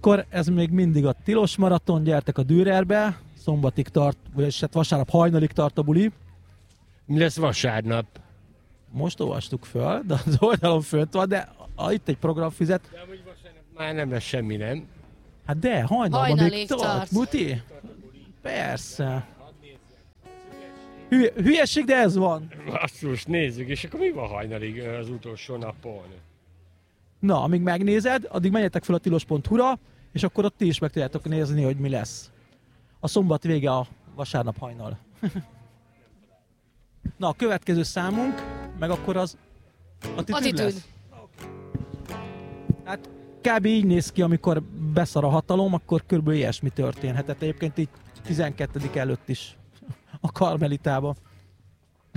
akkor ez még mindig a tilos maraton, gyertek a Dürerbe, szombatig tart, vagy hát vasárnap hajnalig tart a buli. Mi lesz vasárnap? Most olvastuk föl, de az oldalon fönt van, de itt egy programfüzet. De amúgy vasárnap már nem lesz semmi, nem? Hát de, hajnalban Hajnalig még tart. Muti? Persze. Hülyeség, de ez van. Basszus, nézzük, és akkor mi van hajnalig az utolsó napon? Na, amíg megnézed, addig menjetek fel a tilos.hu-ra, és akkor ott ti is meg tudjátok nézni, hogy mi lesz. A szombat vége a vasárnap hajnal. Na, a következő számunk, meg akkor az attitűd lesz. Hát kb. Így néz ki, amikor beszar a hatalom, akkor körülbelül ilyesmi történhetett. Egyébként így 12. előtt is a Karmelitába.